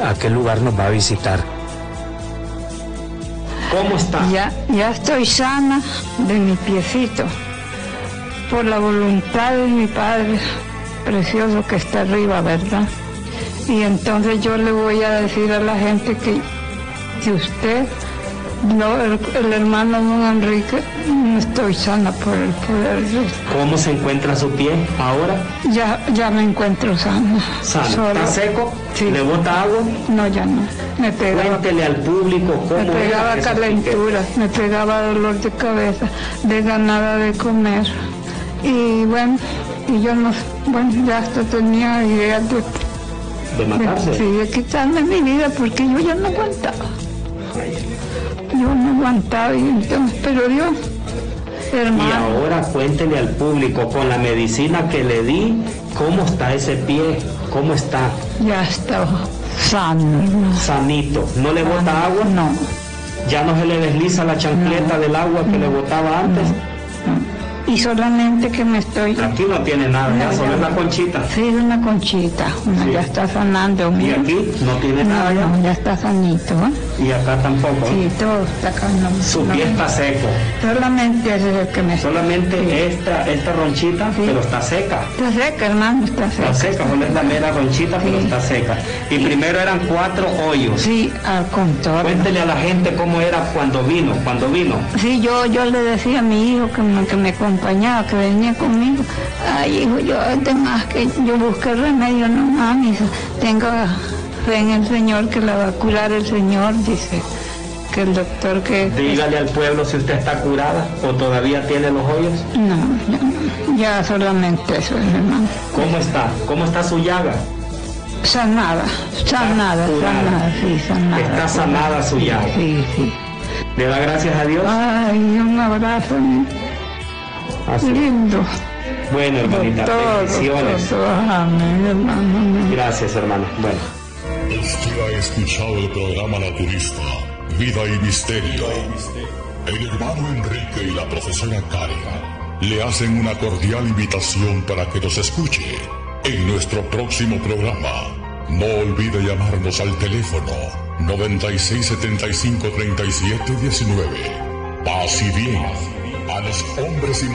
a qué lugar nos va a visitar. ¿Cómo está? Ya estoy sana de mi piecito, por la voluntad de mi Padre precioso que está arriba, ¿verdad? Y entonces yo le voy a decir a la gente que usted, el hermano don Enrique, no estoy sana por el poder de Dios. ¿Cómo se encuentra su pie ahora? Ya me encuentro sana. ¿Sana? ¿Está seco? Sí. ¿Le bota agua? No, ya no. Me pegaba. Cuéntele al público cómo me pegaba era calentura, me pegaba dolor de cabeza, de ganada de comer. Y bueno, ya hasta tenía ideas de matarse. De quitarme mi vida porque yo ya no aguantaba. Yo no aguantaba y entonces, pero Dios, hermano. Y ahora cuéntele al público, con la medicina que le di, ¿cómo está ese pie? ¿Cómo está? Ya está sano. Sanito. ¿No le bota agua? No. ¿Ya no se le desliza la chancleta del agua que le botaba antes? No. Y solamente que me estoy... Aquí no tiene nada, ya solo es la conchita. Sí, es una conchita, sí. Ya está sanando. ¿Y aquí no tiene nada ya? No, ya está sanito, ¿eh? ¿Y acá tampoco? Sí, todo está acá. Su pie está seco. Solamente ese es el que me... Solamente sí. esta ronchita, sí. Pero está seca. Está seca, hermano, está seca. Está seca, solo es la mera ronchita, sí. Pero está seca. Y sí. Primero eran 4 hoyos. Sí, al contorno. Cuéntele a la gente cómo era cuando vino. Sí, yo le decía a mi hijo que me acompañaba, que venía conmigo. Ay, hijo, yo busqué remedio, no mami, tenga fe en el Señor que la va a curar el Señor, dice que el doctor que... Dígale al pueblo si usted está curada o todavía tiene los hoyos. No, ya solamente eso, hermano. ¿Cómo está su llaga? Sanada, sí, sanada. Está sanada su llaga. Sí. ¿Le da gracias a Dios? Ay, un abrazo. Así. Lindo. Bueno, hermanita, bendiciones. Amén, hermano. Gracias, hermano. Bueno. Usted ha escuchado el programa naturista Vida y Misterio. El hermano Enrique y la profesora Karen le hacen una cordial invitación para que nos escuche en nuestro próximo programa. No olvide llamarnos al teléfono 9675-3719. Paz y bien a los hombres y